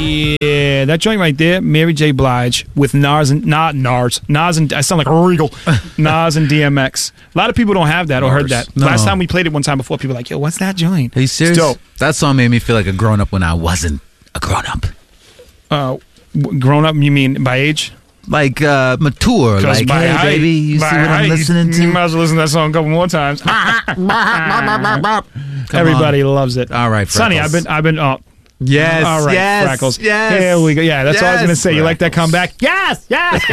Yeah, that joint right there, Mary J. Blige with Nas and I sound like Regal. Nas and DMX. A lot of people don't have that or heard that. No. Last time we played it one time before, people were like, yo, what's that joint? Are you serious? It's dope. That song made me feel like a grown up when I wasn't a grown up. Grown up, you mean by age? Like mature, like, by hey, height, baby, you see by what I'm height, listening to? You might as well listen to that song a couple more times. Everybody loves it. All right, Sonny, Freckles. I've been Yes, all right, yes, Freckles. yes. Here we go. Yeah, that's all I was going to Yes, say. You like that Freckles. comeback? Yes,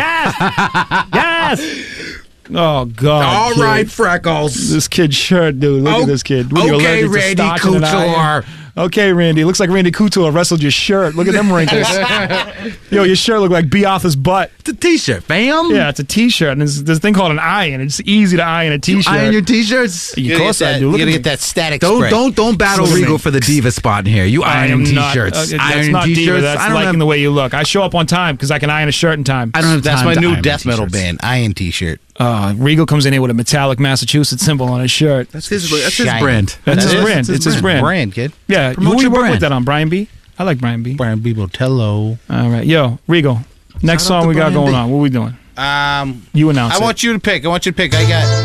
yes. Oh, God. All kid. right, Freckles. This kid's shirt, dude. Look at this kid. What are you, Okay, allergic to Randy starch in an iron? Couture. Okay, Randy. Looks like Randy Couture wrestled your shirt. Look at them wrinkles. Yo, your shirt look like B. Arthur's butt. It's a T-shirt, fam. Yeah, it's a T-shirt. And there's a thing called an iron. It's easy to iron a T-shirt. Iron your T-shirts. Of course I do. You Look gotta at get that static Don't spray. don't battle Look at Regal me. for the diva spot in here. You I iron am not. T-shirts. That's Iron not T-shirts. diva. That's I don't liking have. the way you look. I show up on time because I can iron a shirt in time. I don't have That's time my to new iron death metal T-shirts. band, Iron T-shirt. Regal comes in here with a metallic Massachusetts symbol on his shirt. That's his Shiny. brand. That's his That is? brand. It's his brand. Brand, kid. Yeah, Promote who you your work brand. with that on? Brian B? I like Brian B. Brian B. Botello. All right. Yo, Regal. Next Shout out song to we got Brian going B. on. What we doing? You announce I it. want you to pick. I got